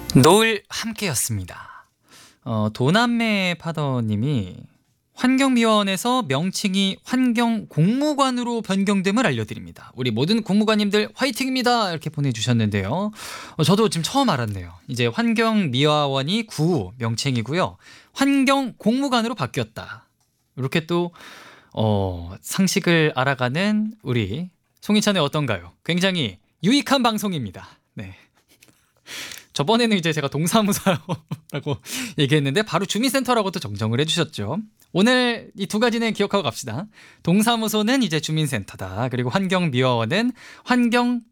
노을 함께였습니다. 도남매 파더님이 환경미화원에서 명칭이 환경공무관으로 변경됨을 알려드립니다. 우리 모든 공무관님들 화이팅입니다. 이렇게 보내주셨는데요. 저도 지금 처음 알았네요. 이제 환경미화원이 구호 명칭이고요. 환경공무관으로 바뀌었다. 이렇게 또 상식을 알아가는 우리 송희찬의 어떤가요? 굉장히 유익한 방송입니다. 네. 저번에는 이제 제가 동사무소라고 얘기했는데 바로 주민센터라고 또 정정을 해주셨죠. 오늘 이 두 가지는 기억하고 갑시다. 동사무소는 이제 주민센터다. 그리고 환경미화원은 환경